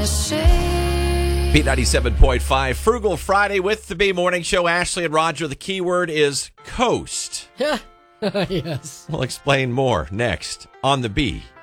B97.5, Frugal Friday with the B Morning Show. Ashley and Roger, the keyword is coast. Yes. We'll explain more next on the B